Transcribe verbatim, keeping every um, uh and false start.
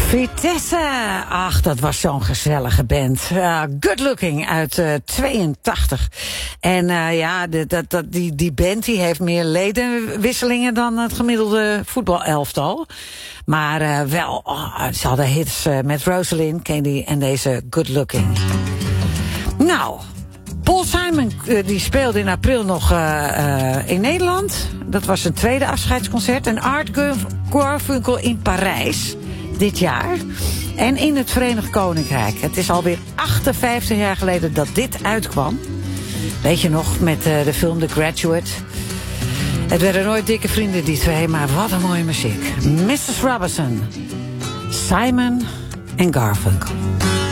Vitesse, ach, dat was zo'n gezellige band. Uh, Good Looking uit uh, tweeëntachtig. En uh, ja, de, dat, dat, die, die band die heeft meer ledenwisselingen dan het gemiddelde voetbalelftal. Maar uh, wel, oh, ze hadden hits uh, met Rosalind, Candy en deze Good Looking. Nou, Paul Simon uh, die speelde in april nog uh, uh, in Nederland. Dat was zijn tweede afscheidsconcert. En Art Garfunkel in Parijs dit jaar. En in het Verenigd Koninkrijk. Het is alweer achtenvijftig jaar geleden dat dit uitkwam. Weet je nog, met uh, de film The Graduate. Het werden nooit dikke vrienden, die twee, maar wat een mooie muziek. missus Robinson, Simon en Garfunkel.